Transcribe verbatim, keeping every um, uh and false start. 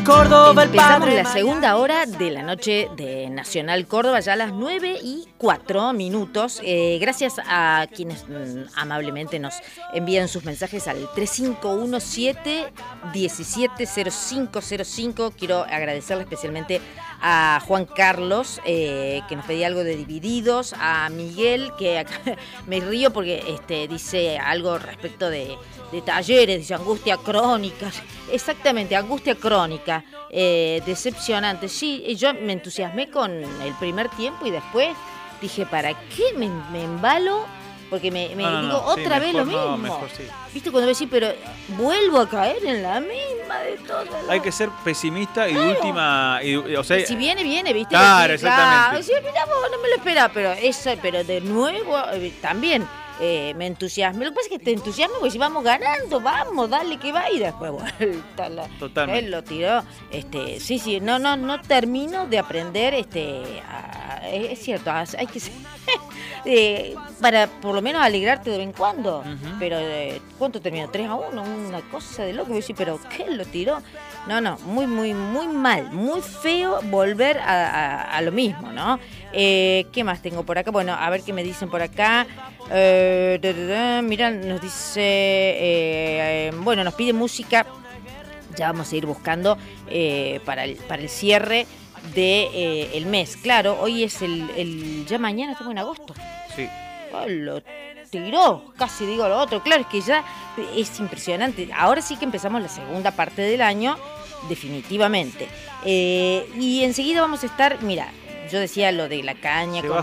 Córdoba, el Empezamos padre la segunda hora de la noche de Nacional Córdoba, ya a las nueve y cuatro minutos. Eh, gracias a quienes mm, amablemente nos envían sus mensajes al tres cinco uno siete, uno siete cero cinco cero cinco. Quiero agradecerle especialmente a Juan Carlos, eh, que nos pedía algo de Divididos, a Miguel, que acá me río porque este, dice algo respecto de, de talleres, dice angustia crónica. Exactamente, angustia crónica, eh, decepcionante. Sí, yo me entusiasmé con el primer tiempo y después dije, ¿para qué me, me embalo? Porque me, me no, no, digo no, otra sí, vez mejor lo mismo. no, mejor sí. ¿Viste cuando decís, pero vuelvo a caer en la misma de todas las... Hay que ser pesimista y Claro. última, y, o sea, Si viene, viene, ¿viste? Claro, Decís, exactamente. Sí, mirá, vos, no me lo esperaba, pero eso, pero de nuevo, eh, también eh, me entusiasma. Lo que pasa es que te entusiasma porque si vamos ganando, vamos, dale que va, y después vuelta la... Totalmente. Él lo tiró. Este, sí, sí, no, no, no termino de aprender, este, a- es cierto, hay que ser... Eh, para por lo menos alegrarte de vez en cuando. Ujú. Pero eh, ¿cuánto terminó? tres a uno, una cosa de loco. Voy a decir, ¿pero qué lo tiró? No, no, muy, muy, muy mal, muy feo volver a, a, a lo mismo, ¿no? Eh, ¿Qué más tengo por acá? Bueno, a ver qué me dicen por acá. Eh, da, da, da, mira, nos dice, eh, eh, bueno, nos pide música. Ya vamos a ir buscando eh, para, el, para el cierre de eh, el mes. Claro, hoy es el, el ya mañana estamos en agosto. Sí. Oh, lo tiró, casi digo lo otro. Claro, es que ya es impresionante. Ahora sí que empezamos la segunda parte del año, definitivamente. Eh, y enseguida vamos a estar, mira, yo decía lo de la caña Se con va